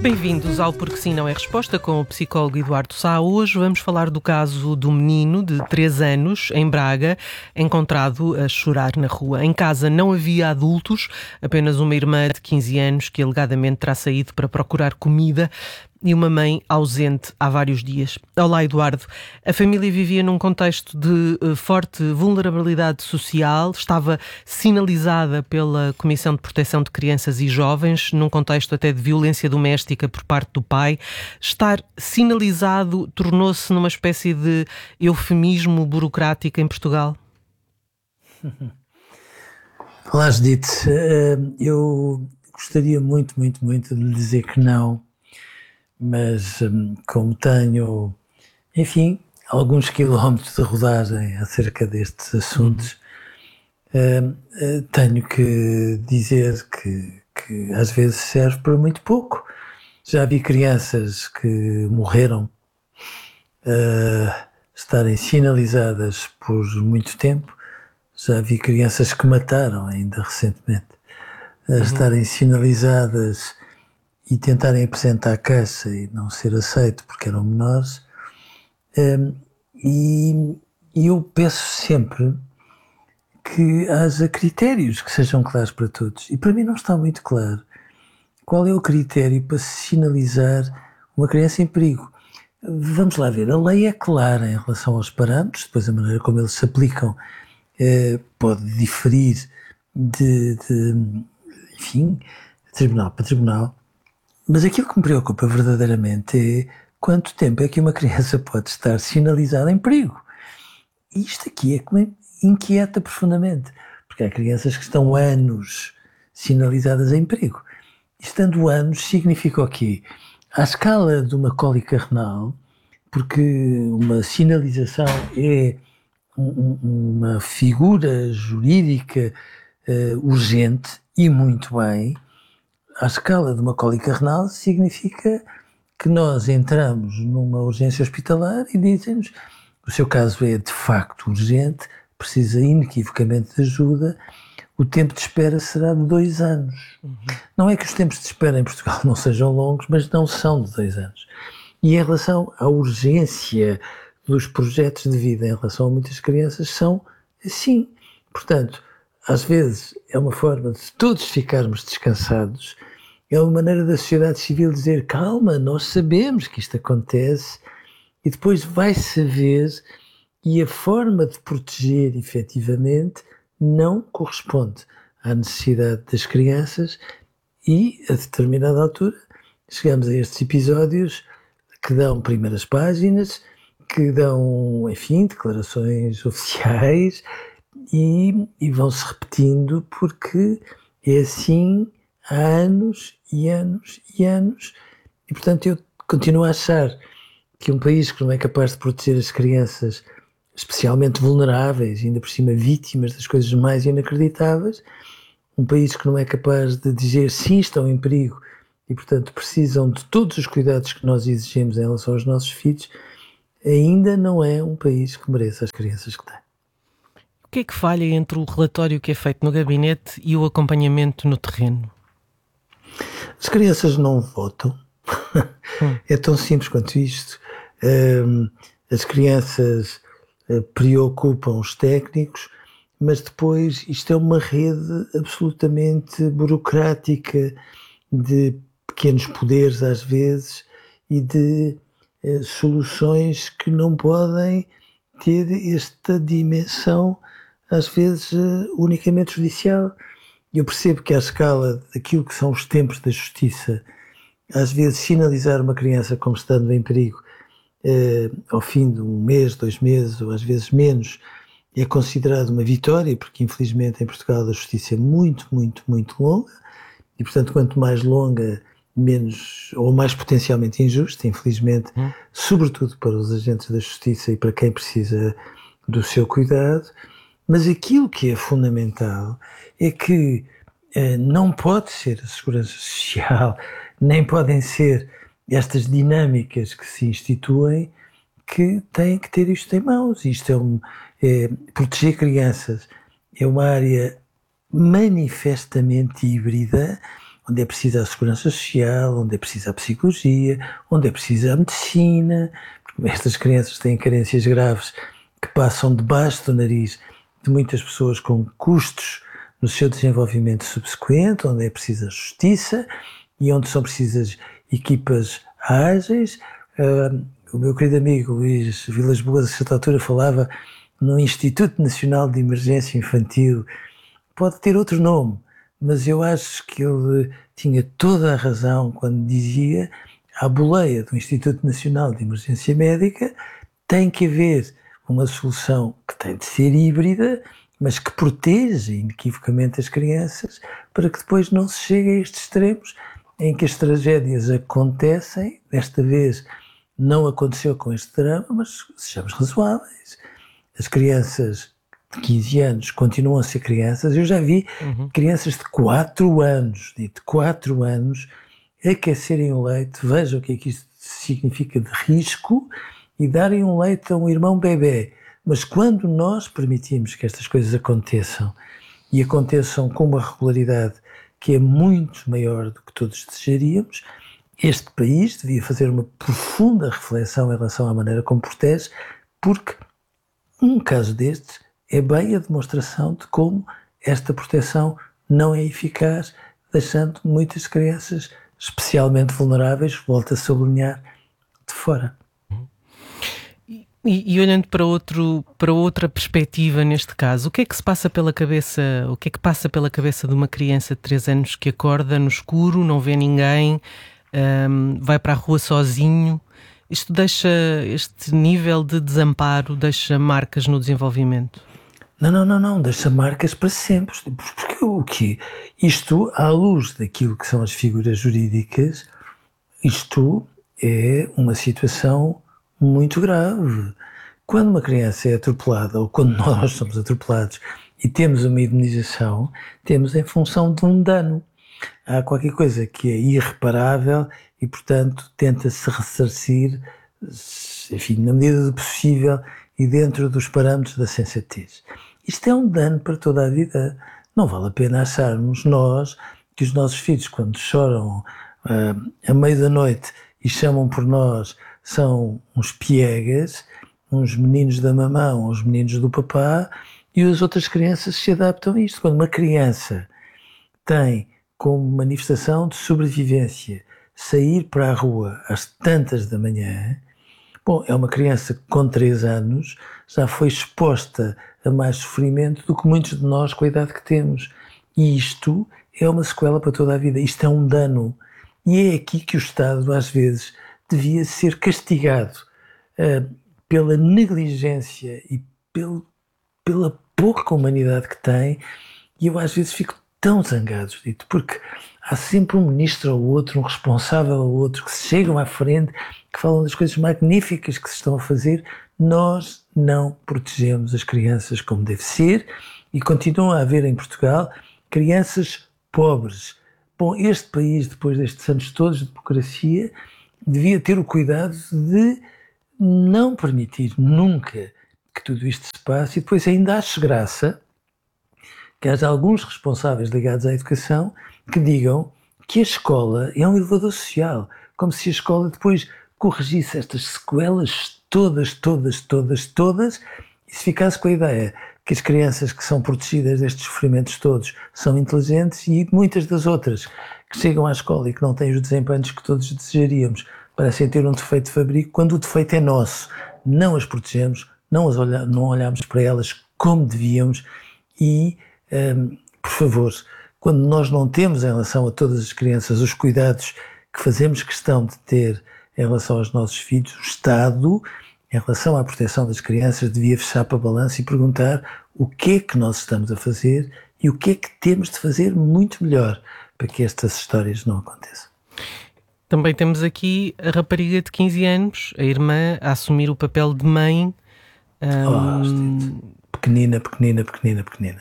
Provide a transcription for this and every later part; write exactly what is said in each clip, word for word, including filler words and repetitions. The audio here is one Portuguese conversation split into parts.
Bem-vindos ao Porque Sim Não é Resposta com o psicólogo Eduardo Sá. Hoje vamos falar do caso do menino de três anos, em Braga, encontrado a chorar na rua. Em casa não havia adultos, apenas uma irmã de quinze anos que alegadamente terá saído para procurar comida e uma mãe ausente há vários dias. Olá, Eduardo. A família vivia num contexto de uh, forte vulnerabilidade social, estava sinalizada pela Comissão de Proteção de Crianças e Jovens, num contexto até de violência doméstica por parte do pai. Estar sinalizado tornou-se numa espécie de eufemismo burocrático em Portugal? Olá, Judite. Eu gostaria muito, muito, muito de lhe dizer que não, mas como tenho, enfim, alguns quilómetros de rodagem acerca destes assuntos, tenho que dizer que, que às vezes serve para muito pouco. Já vi crianças que morreram uh, estarem sinalizadas por muito tempo. Já vi crianças que mataram ainda recentemente a uhum. estarem sinalizadas e tentarem apresentar a queixa e não ser aceito porque eram menores. Um, e, e eu peço sempre que haja critérios que sejam claros para todos. E para mim não está muito claro qual é o critério para se sinalizar uma criança em perigo. Vamos lá ver, a lei é clara em relação aos parâmetros, depois a maneira como eles se aplicam eh, pode diferir de, de, enfim, de tribunal para tribunal. Mas aquilo que me preocupa verdadeiramente é quanto tempo é que uma criança pode estar sinalizada em perigo. E isto aqui é que me inquieta profundamente, porque há crianças que estão anos sinalizadas em perigo. Estando anos significa o quê? À escala de uma cólica renal, porque uma sinalização é um, uma figura jurídica uh, urgente e muito bem, à escala de uma cólica renal significa que nós entramos numa urgência hospitalar e dizem-nos o seu caso é de facto urgente, precisa inequivocamente de ajuda, o tempo de espera será de dois anos. Uhum. Não é que os tempos de espera em Portugal não sejam longos, mas não são de dois anos. E em relação à urgência dos projetos de vida em relação a muitas crianças, são assim. Portanto, às vezes é uma forma de todos ficarmos descansados, é uma maneira da sociedade civil dizer calma, nós sabemos que isto acontece, e depois vai-se ver e a forma de proteger efetivamente não corresponde à necessidade das crianças e a determinada altura chegamos a estes episódios que dão primeiras páginas, que dão, enfim, declarações oficiais e, e vão-se repetindo porque é assim há anos e anos e anos e portanto eu continuo a achar que um país que não é capaz de proteger as crianças especialmente vulneráveis, ainda por cima vítimas das coisas mais inacreditáveis, um país que não é capaz de dizer sim, estão em perigo e, portanto, precisam de todos os cuidados que nós exigimos em relação aos nossos filhos, ainda não é um país que mereça as crianças que tem. O que é que falha entre o relatório que é feito no gabinete e o acompanhamento no terreno? As crianças não votam. Hum. É tão simples quanto isto. Um, as crianças preocupam os técnicos, mas depois isto é uma rede absolutamente burocrática de pequenos poderes às vezes e de eh, soluções que não podem ter esta dimensão às vezes eh, unicamente judicial. Eu percebo que à escala daquilo que são os tempos da justiça, às vezes sinalizar uma criança como estando em perigo Uh, ao fim de um mês, dois meses ou às vezes menos, é considerado uma vitória, porque infelizmente em Portugal a justiça é muito, muito, muito longa e portanto quanto mais longa, menos ou mais potencialmente injusta, infelizmente, hum. sobretudo para os agentes da justiça e para quem precisa do seu cuidado. Mas aquilo que é fundamental é que uh, não pode ser a segurança social, nem podem ser estas dinâmicas que se instituem que têm que ter isto em mãos. Isto é, um, é proteger crianças é uma área manifestamente híbrida, onde é preciso a segurança social, onde é preciso a psicologia, onde é preciso a medicina, porque estas crianças têm carências graves que passam debaixo do nariz de muitas pessoas com custos no seu desenvolvimento subsequente, onde é preciso a justiça e onde são precisas equipas ágeis. Uh, o meu querido amigo Luís Vilas Boas, a certa altura, falava no Instituto Nacional de Emergência Infantil. Pode ter outro nome, mas eu acho que ele tinha toda a razão quando dizia: à boleia do Instituto Nacional de Emergência Médica tem que haver uma solução que tem de ser híbrida, mas que proteja inequivocamente as crianças, para que depois não se chegue a estes extremos em que as tragédias acontecem. Desta vez não aconteceu com este drama, mas sejamos razoáveis. As crianças de quinze anos continuam a ser crianças. Eu já vi uhum. crianças de quatro anos, de quatro anos, aquecerem o leite, vejam o que é que isto significa de risco, e darem um leite a um irmão bebê. Mas quando nós permitimos que estas coisas aconteçam, e aconteçam com uma regularidade que é muito maior do que todos desejaríamos, este país devia fazer uma profunda reflexão em relação à maneira como protege, porque um caso destes é bem a demonstração de como esta proteção não é eficaz, deixando muitas crianças especialmente vulneráveis, volto a sublinhar, de fora. E, e olhando para, outro, para outra perspectiva neste caso, o que é que se passa pela cabeça, o que é que passa pela cabeça de uma criança de três anos que acorda no escuro, não vê ninguém, um, vai para a rua sozinho? Isto deixa, este nível de desamparo deixa marcas no desenvolvimento? Não, não, não, não, deixa marcas para sempre. Porque o que? Isto, à luz daquilo que são as figuras jurídicas, isto é uma situação muito grave. Quando uma criança é atropelada, ou quando nós somos atropelados e temos uma indemnização, temos em função de um dano. Há qualquer coisa que é irreparável e, portanto, tenta-se ressarcir, enfim, na medida do possível e dentro dos parâmetros da sensatez. Isto é um dano para toda a vida. Não vale a pena acharmos nós que os nossos filhos, quando choram uh, à meia da noite e chamam por nós, são uns piegas, uns meninos da mamão, uns meninos do papá, e as outras crianças se adaptam a isto. Quando uma criança tem como manifestação de sobrevivência sair para a rua às tantas da manhã, bom, é uma criança que com três anos já foi exposta a mais sofrimento do que muitos de nós com a idade que temos. E isto é uma sequela para toda a vida. Isto é um dano. E é aqui que o Estado, às vezes, devia ser castigado uh, pela negligência e pel, pela pouca humanidade que tem. E eu, às vezes, fico tão zangado, dito, porque há sempre um ministro ou outro, um responsável ou outro, que se chegam à frente, que falam das coisas magníficas que se estão a fazer. Nós não protegemos as crianças como deve ser e continuam a haver em Portugal crianças pobres. Bom, este país, depois destes anos todos de democracia, devia ter o cuidado de não permitir nunca que tudo isto se passe, e depois ainda acho graça que haja alguns responsáveis ligados à educação que digam que a escola é um elevador social, como se a escola depois corrigisse estas sequelas todas, todas, todas, todas, e se ficasse com a ideia que as crianças que são protegidas destes sofrimentos todos são inteligentes, e muitas das outras que chegam à escola e que não têm os desempenhos que todos desejaríamos parecem ter um defeito de fabrico, quando o defeito é nosso. Não as protegemos, não, as olha, não olhamos para elas como devíamos e, um, por favor, quando nós não temos em relação a todas as crianças os cuidados que fazemos questão de ter em relação aos nossos filhos, o Estado, em relação à proteção das crianças, devia fechar para a balança e perguntar o que é que nós estamos a fazer e o que é que temos de fazer muito melhor para que estas histórias não aconteçam. Também temos aqui a rapariga de quinze anos, a irmã, a assumir o papel de mãe. Um... Oh, pequenina, pequenina, pequenina, pequenina.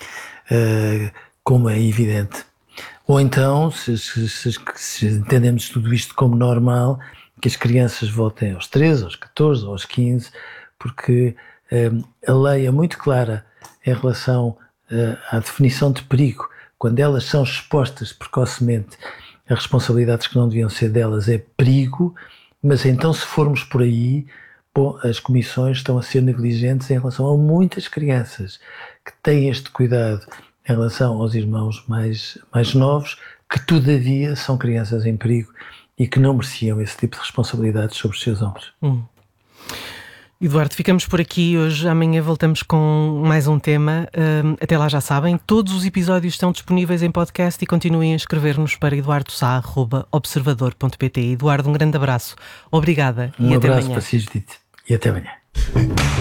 Uh, como é evidente. Ou então, se, se, se, se entendemos tudo isto como normal, que as crianças voltem aos treze, aos catorze, aos quinze, porque um, a lei é muito clara em relação uh, à definição de perigo quando elas são expostas precocemente a responsabilidades que não deviam ser delas, é perigo, mas então se formos por aí, bom, as comissões estão a ser negligentes em relação a muitas crianças que têm este cuidado em relação aos irmãos mais, mais novos, que todavia são crianças em perigo e que não mereciam esse tipo de responsabilidades sobre os seus ombros. Hum. Eduardo, ficamos por aqui hoje. Amanhã voltamos com mais um tema. Uh, até lá já sabem, todos os episódios estão disponíveis em podcast e continuem a escrever-nos para eduardo sá arroba observador ponto pt. Eduardo, um grande abraço. Obrigada um e até amanhã. Um abraço para si, Judite, e até amanhã.